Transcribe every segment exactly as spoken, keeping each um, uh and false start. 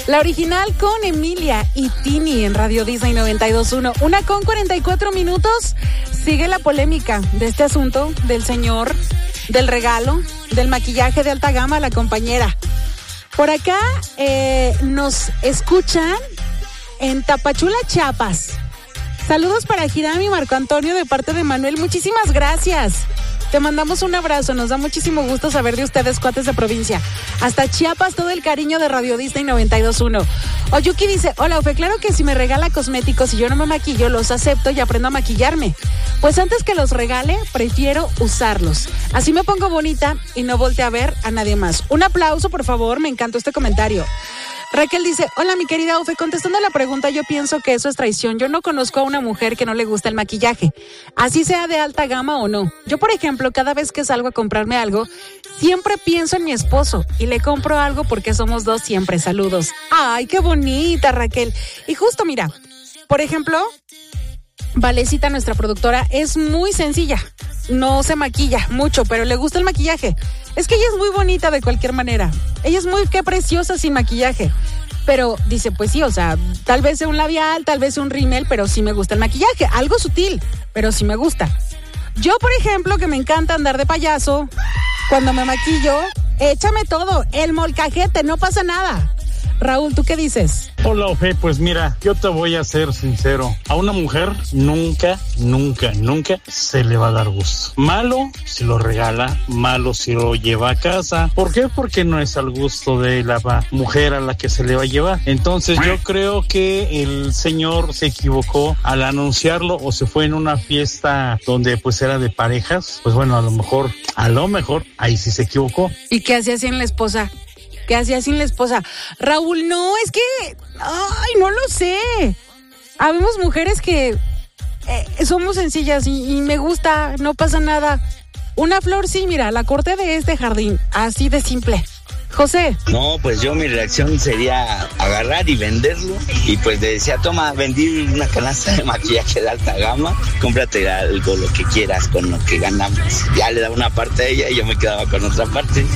La original con Emilia y Tini en Radio Disney noventa y dos punto uno. Una con cuarenta y cuatro minutos. Sigue la polémica de este asunto del señor, del regalo, del maquillaje de alta gama a la compañera. Por acá eh, nos escuchan en Tapachula, Chiapas. Saludos para Hiram y Marco Antonio de parte de Manuel. Muchísimas gracias. Te mandamos un abrazo. Nos da muchísimo gusto saber de ustedes, cuates de provincia. Hasta Chiapas, todo el cariño de Radio Disney noventa y dos punto uno. Oyuki dice, hola, Ofe, claro que si me regala cosméticos y yo no me maquillo, los acepto y aprendo a maquillarme. Pues antes que los regale, prefiero usarlos. Así me pongo bonita y no volteo a ver a nadie más. Un aplauso, por favor. Me encantó este comentario. Raquel dice, hola mi querida Ofe, contestando la pregunta, yo pienso que eso es traición. Yo no conozco a una mujer que no le gusta el maquillaje, así sea de alta gama o no. Yo, por ejemplo, cada vez que salgo a comprarme algo, siempre pienso en mi esposo y le compro algo porque somos dos siempre. Saludos. Ay, qué bonita, Raquel. Y justo, mira, por ejemplo, Valecita, nuestra productora, es muy sencilla. No se maquilla mucho, pero le gusta el maquillaje. Es que ella es muy bonita de cualquier manera. Ella es muy, qué preciosa sin maquillaje. Pero dice, pues sí, o sea, tal vez sea un labial, tal vez sea un rímel, pero sí me gusta el maquillaje. Algo sutil, pero sí me gusta. Yo, por ejemplo, que me encanta andar de payaso, cuando me maquillo, échame todo, el molcajete, no pasa nada. Raúl, ¿tú qué dices? Hola, Ofe, pues mira, yo te voy a ser sincero. A una mujer nunca, nunca, nunca se le va a dar gusto. Malo si lo regala, malo si lo lleva a casa. ¿Por qué? Porque no es al gusto de la mujer a la que se le va a llevar. Entonces yo creo que el señor se equivocó al anunciarlo, o se fue en una fiesta donde pues era de parejas. Pues bueno, a lo mejor, a lo mejor, ahí sí se equivocó. ¿Y qué hacía sin la esposa? ¿Qué hacía sin la esposa? Raúl, no, es que... Ay, no lo sé. Habemos mujeres que eh, somos sencillas y, y me gusta, no pasa nada. Una flor, sí, mira, la corté de este jardín, así de simple. José. No, pues yo mi reacción sería agarrar y venderlo. Y pues le decía, toma, vendí una canasta de maquillaje de alta gama, cómprate algo, lo que quieras con lo que ganamos. Ya le daba una parte a ella y yo me quedaba con otra parte.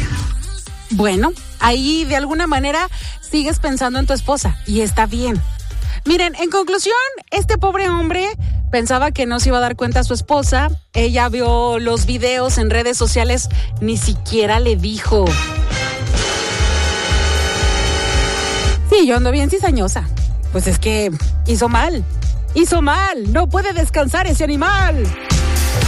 Bueno, ahí de alguna manera sigues pensando en tu esposa y está bien. Miren, en conclusión, este pobre hombre pensaba que no se iba a dar cuenta a su esposa. Ella vio los videos en redes sociales, ni siquiera le dijo. Sí, yo ando bien cizañosa. Pues es que hizo mal, hizo mal, no puede descansar ese animal.